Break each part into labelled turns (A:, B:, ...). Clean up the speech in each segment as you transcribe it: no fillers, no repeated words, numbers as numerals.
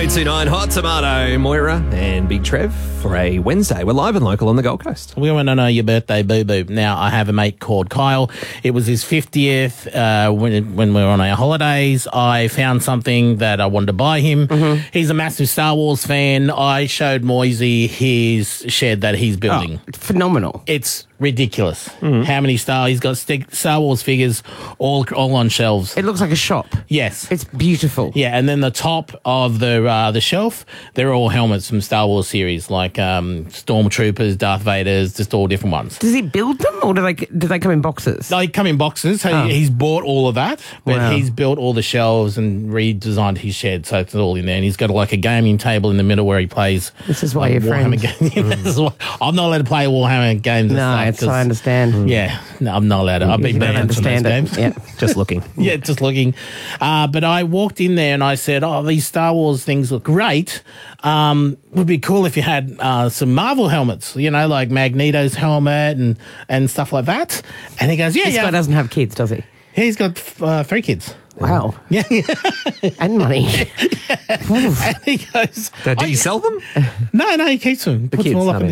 A: 1029 Hot Tomato, Moira and Big Trev for a Wednesday. We're live and local on the Gold Coast.
B: We want to know your birthday, boo-boo. Now, I have a mate called Kyle. It was his 50th. When we were on our holidays, I found something that I wanted to buy him. Mm-hmm. He's a massive Star Wars fan. I showed Moisey his shed that he's building.
C: Oh, phenomenal.
B: It's ridiculous. Mm-hmm. How many he's got Star Wars figures all on shelves.
C: It looks like a shop.
B: Yes.
C: It's beautiful.
B: Yeah, and then the top of the shelf, they're all helmets from Star Wars series, like Stormtroopers, Darth Vader's, just all different ones.
C: Does he build them, or do they come in boxes?
B: They come in boxes. So he's bought all of that, but he's built all the shelves and redesigned his shed, so it's all in there. And he's got like a gaming table in the middle where he plays.
C: This is why you're friends.
B: I'm not allowed to play Warhammer games.
C: No, I understand.
B: Yeah, no, I'm not allowed to. I've been banned from those games.
C: Yeah.
A: Just looking.
B: Yeah, just looking. But I walked in there and I said, these Star Wars things look great. Would be cool if you had some Marvel helmets, like Magneto's helmet and stuff like that. And he goes,
C: This guy doesn't have kids, does he?
B: He's got 3 kids.
C: Wow.
B: Yeah.
C: And money.
B: And he goes...
A: Did he sell them?
B: No, he keeps them. Puts
C: kids,
B: them all up in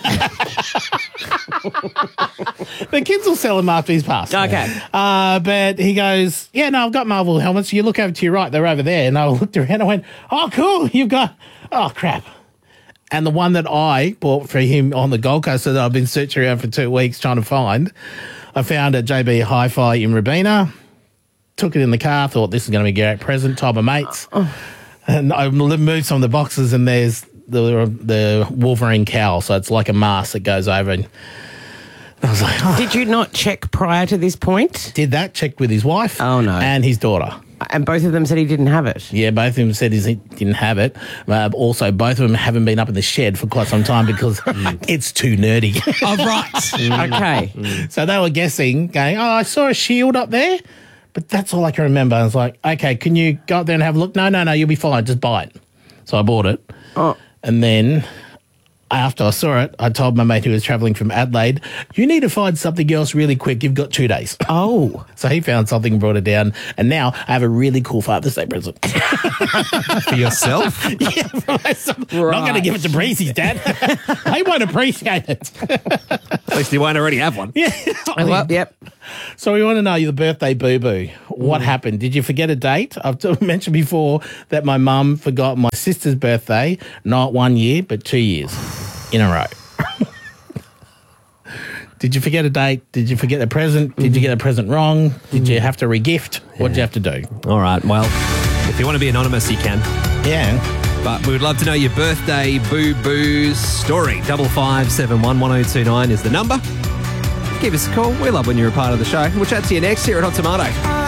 B: the kids will sell them after he's passed.
C: Okay.
B: But he goes, I've got Marvel helmets. You look over to your right, they're over there. And I looked around and I went, oh, cool, you've got... Oh, crap. And the one that I bought for him on the Gold Coast that I've been searching around for 2 weeks trying to find, I found at JB Hi-Fi in Robina. Took it in the car, thought this is going to be a great present, type of mates. And I moved some of the boxes and there's the Wolverine cowl. So it's like a mask that goes over. And I was like,
C: Did you not check prior to this point?
B: Did that, checked with his wife.
C: Oh, no.
B: And his daughter.
C: And both of them said he didn't have it?
B: Yeah, both of them said he didn't have it. Also, both of them haven't been up in the shed for quite some time because it's too nerdy.
C: Oh, right. Okay.
B: So they were guessing, going, I saw a shield up there. But that's all I can remember. I was like, okay, can you go up there and have a look? No, you'll be fine. Just buy it. So I bought it.
C: Oh.
B: And then after I saw it, I told my mate who was travelling from Adelaide, you need to find something else really quick. You've got 2 days.
C: Oh.
B: So he found something and brought it down. And now I have a really cool Father's Day present.
A: For yourself?
B: Yeah, for myself. Right. Not going to give it to Breezy's dad. He won't appreciate it.
A: At least you won't already have one.
B: Yeah.
C: Well, yep.
B: So we want to know your birthday boo-boo. What happened? Did you forget a date? I've mentioned before that my mum forgot my sister's birthday, not 1 year, but 2 years in a row. Did you forget a date? Did you forget a present? Did you get a present wrong? Did you have to re-gift? What did you have to do?
A: All right, well, if you want to be anonymous, you can.
B: Yeah.
A: But we would love to know your birthday boo-boo story. 5571 1029 is the number. Give us a call. We love when you're a part of the show. We'll chat to you next here at Hot Tomato.